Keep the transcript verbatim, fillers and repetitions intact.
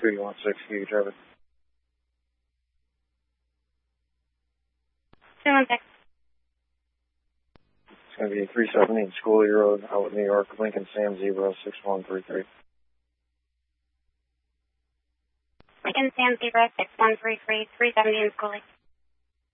two, you want six key traffic. two one six. It's going to be three seventy Schooley Road, Outlet, New York, Lincoln Sam Zebra, six one three three. Lincoln Sam Zebra, six one three three, three seventy in Schooley.